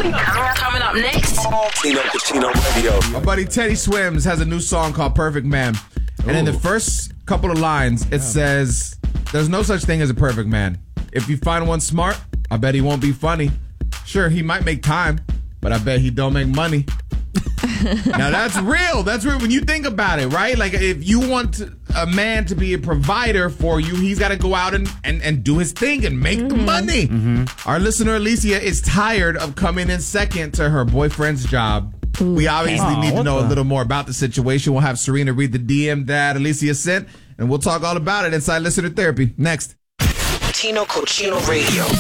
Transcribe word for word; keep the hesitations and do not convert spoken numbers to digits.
Coming up next. Tino Cucino Radio. My buddy Teddy Swims has a new song called Perfect Man. And in the first couple of lines, it says, there's no such thing as a perfect man. If you find one smart, I bet he won't be funny. Sure, he might make time, but I bet he don't make money. Now, that's real. That's real when you think about it, right? Like, if you want a man to be a provider for you, he's got to go out and, and, and do his thing and make mm-hmm. the money. Mm-hmm. Our listener, Alicia, is tired of coming in second to her boyfriend's job. Ooh, we obviously oh, need to know the? a little more about the situation. We'll have Serena read the D M that Alicia sent, and we'll talk all about it inside Listener Therapy. Next. Tino Cucino Radio.